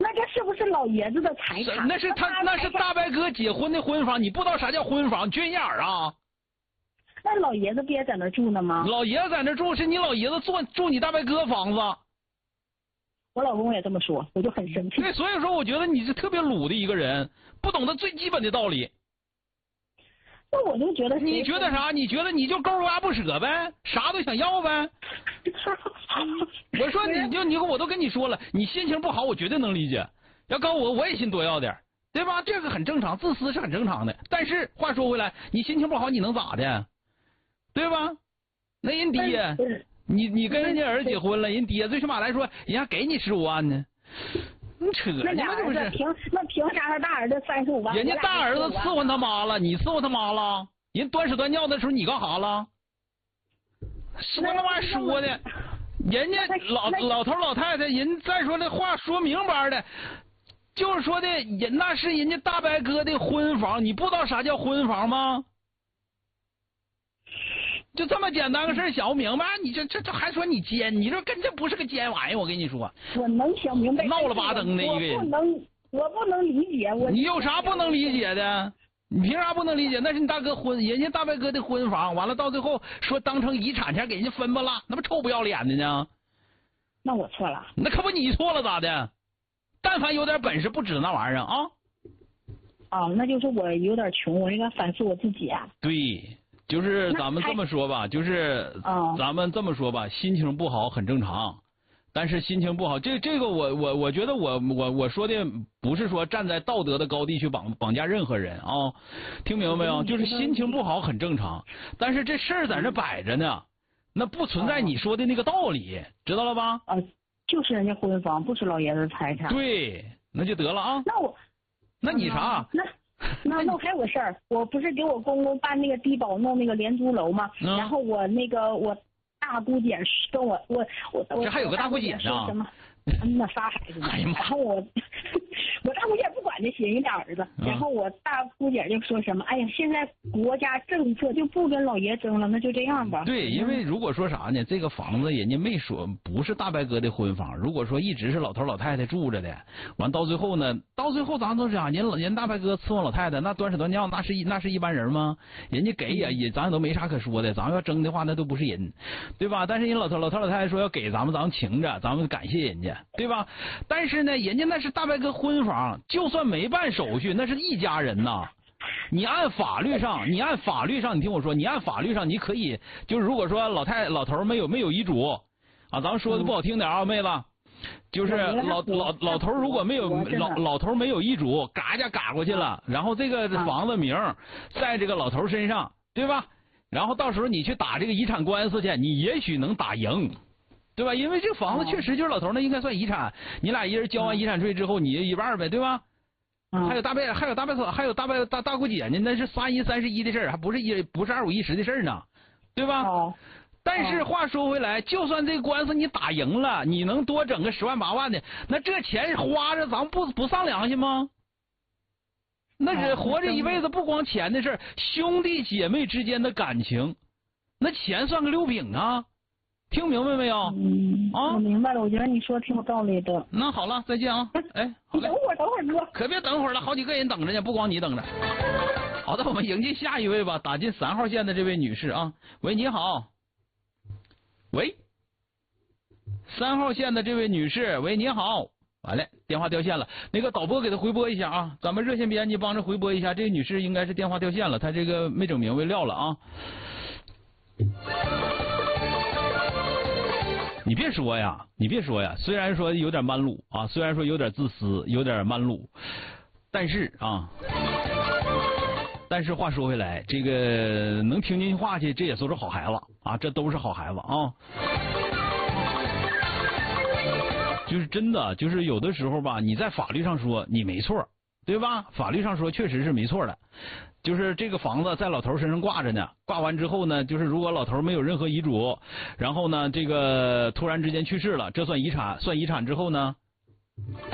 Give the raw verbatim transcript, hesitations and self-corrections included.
那这是不是老爷子的财产？ 那是他，那是大白哥结婚的婚房，你不知道啥叫婚房，军眼儿啊！ 那老爷子不也在那住呢吗？ 老爷子在那住，是你老爷子住住你大白哥房子。 我老公也这么说，我就很生气。 对，所以说我觉得你是特别鲁的一个人，不懂得最基本的道理。 那我就觉得， 你觉得啥？你觉得你就勾抓不舍呗，啥都想要呗。我说你就你我都跟你说了，你心情不好，我绝对能理解。要告我，我也心多要点，对吧？这个很正常，自私是很正常的。但是话说回来，你心情不好，你能咋的？对吧？那人爹，你你跟人家儿子结婚了，人爹最起码来说，人家给你十五万呢。你扯呢吗？这不是？ 凭那凭啥他大儿子三十五万？ 人家大儿子伺候他妈了，你伺候他妈了？人端屎端尿的时候你干啥了？说那玩意儿说的，人家老老头老太太，人再说这话说明白的，就是说的人那是人家大白哥的婚房，你不知道啥叫婚房吗？就这么简单个事想不明白，你这这这还说你奸，你这跟这不是个奸玩意儿，我跟你说。 我能想明白。 闹了吧登的一个人。 我不能，我不能理解。我你有啥不能理解的？你凭啥不能理解？那是你大哥婚，人家大白哥的婚房，完了到最后说当成遗产钱给人家分吧了，那不臭不要脸的呢？ 那我错了。 那可不你错了咋的？但凡有点本事，不止那玩意儿啊。 哦，那就是我有点穷，我应该反思我自己啊。 对。就是咱们这么说吧，就是咱们这么说吧，心情不好很正常，但是心情不好，这这个我我我觉得我我我说的不是说站在道德的高地去绑绑架任何人啊，听明白没有？就是心情不好很正常，但是这事儿在那摆着呢，那不存在你说的那个道理，知道了吧？ 啊，就是人家婚房，不是老爷子财产。 对，那就得了啊。 那我， 那你啥？ 那。那那还有个事儿，我不是给我公公办那个低保弄那个廉租楼吗？嗯、然后我那个我大姑姐跟我我我我这还有个大姑姐呢？ 什么？那仨孩子呢？ 哎呀妈！ 然后我我大姑姐不管这些，人俩儿子。然后我大姑姐就说什么：“哎呀，现在国家政策就不跟老爷争了，那就这样吧。” 对，因为如果说啥呢，这个房子人家没说不是大白哥的婚房，如果说一直是老头老太太住着的，完到最后呢，到最后咱都是啊，人人大白哥伺候老太太，那端屎端尿，那是一那是一般人吗？人家给也也咱也都没啥可说的，咱要争的话那都不是人，对吧？但是人老头老头老太太说要给咱们，咱们请着，咱们感谢人家。对吧？但是呢，人家那是大白哥婚房，就算没办手续，那是一家人呐。你按法律上，你按法律上，你听我说，你按法律上，你可以，就是如果说老太老头没有没有遗嘱啊，咱们说的不好听点啊，妹子，就是老老老头如果没有老老头没有遗嘱，嘎家嘎过去了，然后这个房子名在这个老头身上，对吧？然后到时候你去打这个遗产官司去，你也许能打赢。对吧？因为这房子确实就是老头那应该算遗产，你俩一人交完遗产税之后，你一半呗，对吧？嗯、还有大伯，还有大伯嫂，还有大伯大大姑姐呢，那是三一三十一的事儿，还不是一不是二五一十的事儿呢，对吧？哦、但是话说回来，就算这个官司你打赢了，你能多整个十万八万的，那这钱花着，咱们不不丧良心吗？那是活着一辈子，不光钱的事儿，兄弟姐妹之间的感情，那钱算个溜饼啊。听明白没有？ 嗯， 啊， 我明白了。我觉得你说的挺有道理的。 那好了，再见啊！哎， 你等会儿，等会儿哥， 可别等会儿了，好几个人等着呢，不光你等着。好的，我们迎接下一位吧，打进三号线的这位女士啊，喂，你好。喂，三号线的这位女士，喂，你好。完了，电话掉线了。那个导播给她回拨一下啊，咱们热线编辑帮着回拨一下。这个女士应该是电话掉线了，她这个没整明白料了啊。你别说呀，你别说呀，虽然说有点蛮鲁啊，虽然说有点自私，有点蛮鲁，但是啊，但是话说回来，这个能听进去话去，这也都是好孩子啊，这都是好孩子啊。就是真的，就是有的时候吧，你在法律上说你没错，对吧？法律上说确实是没错的。就是这个房子在老头身上挂着呢，挂完之后呢，就是如果老头没有任何遗嘱，然后呢，这个突然之间去世了，这算遗产，算遗产之后呢？